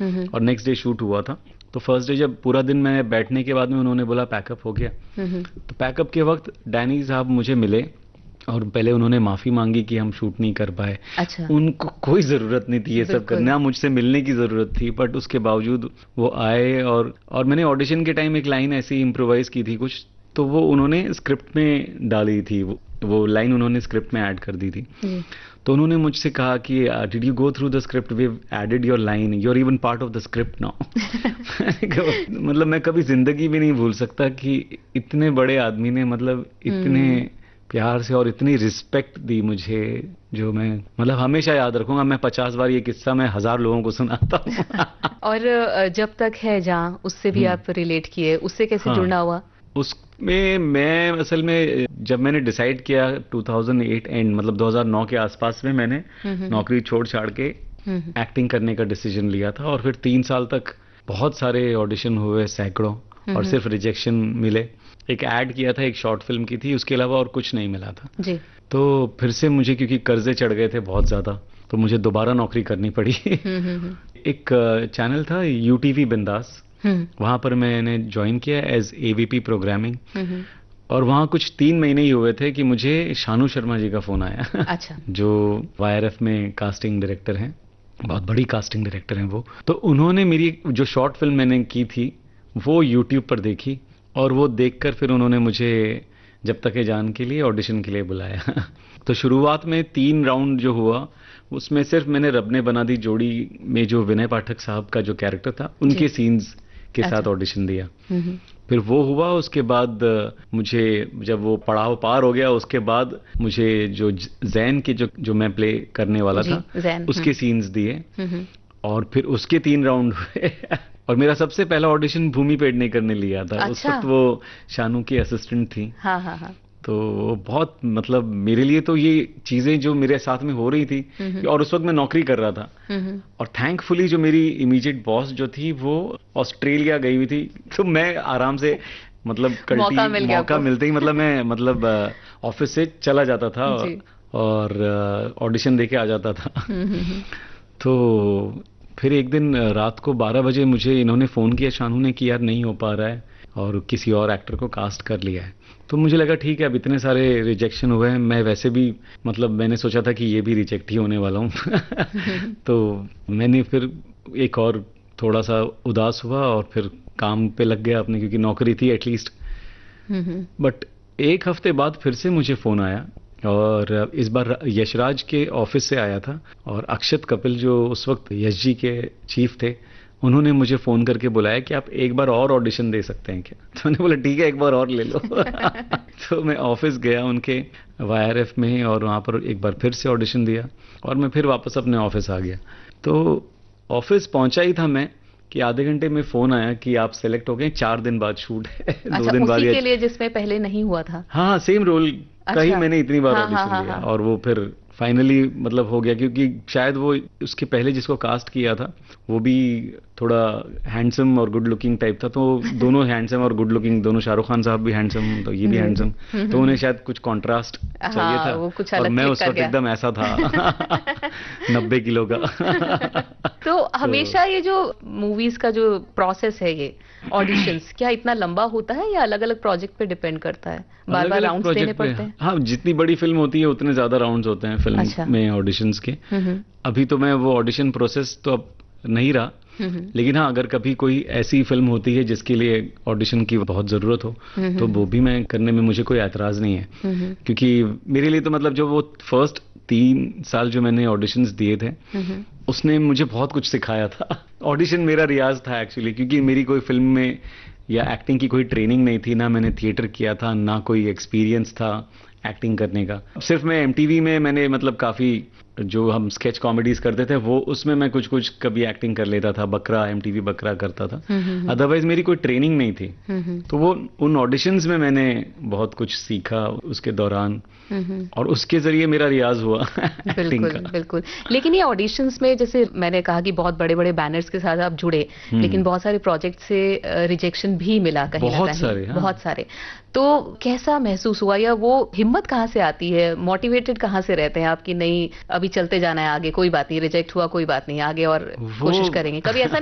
और next day shoot हुआ था। तो फर्स्ट डे जब पूरा दिन मैं बैठने के बाद में उन्होंने बोला पैकअप हो गया। तो पैकअप के वक्त डैनी साहब मुझे मिले और पहले उन्होंने माफी मांगी कि हम शूट नहीं कर पाए। अच्छा। उनको कोई जरूरत नहीं थी ये सब करने, हाँ मुझसे मिलने की जरूरत थी, बट उसके बावजूद वो आए। और मैंने ऑडिशन के टाइम एक लाइन ऐसी इम्प्रोवाइज की थी कुछ, तो वो उन्होंने स्क्रिप्ट में डाली थी, वो लाइन उन्होंने स्क्रिप्ट में ऐड कर दी थी। तो उन्होंने मुझसे कहा कि did you go through the script, we have added your line, you are even part of the script now. मतलब मैं कभी जिंदगी में नहीं भूल सकता कि इतने बड़े आदमी ने मतलब इतने प्यार से और इतनी रिस्पेक्ट दी मुझे, जो मैं मतलब हमेशा याद रखूंगा। मैं 50 बार ये किस्सा मैं 1000 लोगों को सुनाता हूँ। और जब तक है जहाँ, उससे भी आप रिलेट किए, उससे कैसे जुड़ना हुआ? उसमें मैं असल में जब मैंने डिसाइड किया 2008 एंड मतलब 2009 के आसपास में मैंने नौकरी छोड़ छाड़ के एक्टिंग करने का डिसीजन लिया था। और फिर 3 साल तक बहुत सारे ऑडिशन हुए, सैकड़ों, और सिर्फ रिजेक्शन मिले। एक ऐड किया था, एक शॉर्ट फिल्म की थी, उसके अलावा और कुछ नहीं मिला था जी। तो फिर से मुझे, क्योंकि कर्जे चढ़ गए थे बहुत ज्यादा, तो मुझे दोबारा नौकरी करनी पड़ी। एक चैनल था यूटीवी बिंदास, वहां पर मैंने ज्वाइन किया एज एवीपी प्रोग्रामिंग। और वहाँ कुछ 3 महीने ही हुए थे कि मुझे शानू शर्मा जी का फोन आया। अच्छा। जो वाईआरएफ में कास्टिंग डायरेक्टर हैं, बहुत बड़ी कास्टिंग डायरेक्टर हैं वो। तो उन्होंने मेरी जो शॉर्ट फिल्म मैंने की थी वो यूट्यूब पर देखी, और वो देखकर फिर उन्होंने मुझे जब तक है जान के लिए ऑडिशन के लिए बुलाया। तो शुरुआत में 3 राउंड जो हुआ उसमें सिर्फ मैंने रब ने बना दी जोड़ी में जो विनय पाठक साहब का जो कैरेक्टर था उनके सीन्स के साथ ऑडिशन दिया। फिर वो हुआ, उसके बाद मुझे जब वो पड़ाव पार हो गया, उसके बाद मुझे जो जैन के जो मैं प्ले करने वाला था उसके सीन्स दिए, और फिर उसके 3 राउंड हुए। और मेरा सबसे पहला ऑडिशन भूमि पेडनेकर ने लिया था। उस वक्त वो शानू की असिस्टेंट थी। हाँ। तो बहुत मतलब मेरे लिए तो ये चीजें जो मेरे साथ में हो रही थी, और उस वक्त मैं नौकरी कर रहा था, और थैंकफुली जो मेरी इमीडिएट बॉस जो थी वो ऑस्ट्रेलिया गई हुई थी, तो मैं आराम से मतलब मौका मिलते ही मतलब मैं मतलब ऑफिस से चला जाता था और ऑडिशन देके आ जाता था। तो फिर एक दिन रात को 12 बजे मुझे इन्होंने फ़ोन किया, शानू ने, कि यार नहीं हो पा रहा है और किसी और एक्टर को कास्ट कर लिया है। तो मुझे लगा ठीक है, अब इतने सारे रिजेक्शन हुए हैं, मैं वैसे भी मतलब मैंने सोचा था कि ये भी रिजेक्ट ही होने वाला हूँ। तो मैंने फिर एक और थोड़ा सा उदास हुआ और फिर काम पे लग गया अपने, क्योंकि नौकरी थी एटलीस्ट। बट 1 हफ्ते बाद फिर से मुझे फ़ोन आया, और इस बार यशराज के ऑफिस से आया था, और अक्षत कपिल जो उस वक्त यश जी के चीफ थे, उन्होंने मुझे फ़ोन करके बुलाया कि आप एक बार और ऑडिशन दे सकते हैं क्या। तो मैंने बोला ठीक है, एक बार और ले लो। तो मैं ऑफिस गया उनके वाईआरएफ में, और वहाँ पर एक बार फिर से ऑडिशन दिया, और मैं फिर वापस अपने ऑफिस आ गया। तो ऑफिस पहुंचा ही था मैं कि आधे घंटे में फ़ोन आया कि आप सेलेक्ट हो गए, 4 दिन बाद शूट है। अच्छा, 2 दिन बाद उसी के लिए जिसमें पहले नहीं हुआ था? हाँ, सेम रोल का ही मैंने इतनी बार ऑडिशन दिया, और वो फिर फाइनली मतलब हो गया, क्योंकि शायद वो उसके पहले जिसको कास्ट किया था वो भी थोड़ा हैंडसम और गुड लुकिंग टाइप था। तो दोनों हैंडसम और गुड लुकिंग, दोनों, शाहरुख खान साहब भी हैंडसम, तो ये भी हैंडसम, तो उन्हें शायद कुछ कॉन्ट्रास्ट चाहिए था, वो कुछ और अलग मैं उस वक्त एकदम ऐसा था। 90 किलो का। तो हमेशा ये जो मूवीज का जो प्रोसेस है, ये ऑडिशंस, क्या इतना लंबा होता है या अलग अलग प्रोजेक्ट पे डिपेंड करता है? बार बार राउंड्स देने पड़ते हैं? हाँ, जितनी बड़ी फिल्म होती है उतने ज्यादा राउंड्स होते हैं फिल्म में ऑडिशंस के। अभी तो मैं वो ऑडिशन प्रोसेस तो अब नहीं रहा, लेकिन हाँ, अगर कभी कोई ऐसी फिल्म होती है जिसके लिए ऑडिशन की बहुत जरूरत हो, तो वो भी मैं करने में मुझे कोई ऐतराज नहीं है। क्योंकि मेरे लिए तो मतलब जो वो फर्स्ट 3 साल जो मैंने ऑडिशंस दिए थे, उसने मुझे बहुत कुछ सिखाया था। ऑडिशन मेरा रियाज था एक्चुअली, क्योंकि मेरी कोई फिल्म में या एक्टिंग की कोई ट्रेनिंग नहीं थी, ना मैंने थिएटर किया था, ना कोई एक्सपीरियंस था एक्टिंग करने का। सिर्फ मैं एमटीवी में मैंने मतलब काफी जो हम स्केच कॉमेडीज करते थे वो, उसमें मैं कुछ कुछ कभी एक्टिंग कर लेता था, बकरा, एमटीवी बकरा करता था। अदरवाइज मेरी कोई ट्रेनिंग नहीं थी। तो वो उन ऑडिशंस में मैंने बहुत कुछ सीखा उसके दौरान, और उसके जरिए मेरा रियाज हुआ एक्टिंग का। बिल्कुल। लेकिन ये ऑडिशंस में, जैसे मैंने कहा कि बहुत बड़े बड़े बैनर्स के साथ आप जुड़े, लेकिन बहुत सारे प्रोजेक्ट से रिजेक्शन भी मिला कहीं ना कहीं, बहुत सारे। तो कैसा महसूस हुआ, या वो हिम्मत कहाँ से आती है, मोटिवेटेड कहाँ से रहते हैं आप कि नहीं अभी चलते जाना है आगे, कोई बात नहीं, रिजेक्ट हुआ कोई बात नहीं, आगे और कोशिश करेंगे? कभी ऐसा